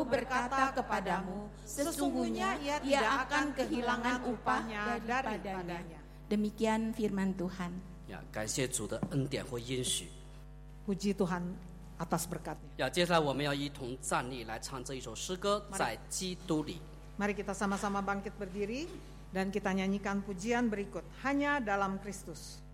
berkata kepadamu, sesungguhnya ia akan kehilangan upahnya daripadanya. Demikian firman Tuhan. 感谢主的恩典或应许。 Puji Tuhan atas berkatnya. 接下来我们要一同站立来唱这一首诗歌，在基督里。 Mari kita sama-sama bangkit berdiri dan kita nyanyikan pujian berikut, Hanya dalam Kristus.